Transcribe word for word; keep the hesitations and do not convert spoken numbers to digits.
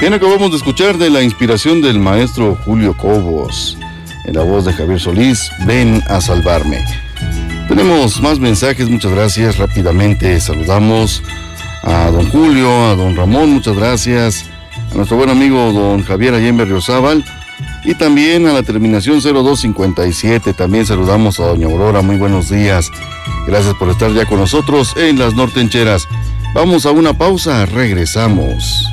Bien, acabamos de escuchar de la inspiración del maestro Julio Cobos, en la voz de Javier Solís, Ven a salvarme. Tenemos más mensajes, muchas gracias. Rápidamente saludamos a don Julio, a don Ramón, muchas gracias. A nuestro buen amigo don Javier allá en Berriozábal. Y también a la terminación cero dos cincuenta y siete. También saludamos a doña Aurora, muy buenos días. Gracias por estar ya con nosotros en Las Nortencheras. Vamos a una pausa, regresamos.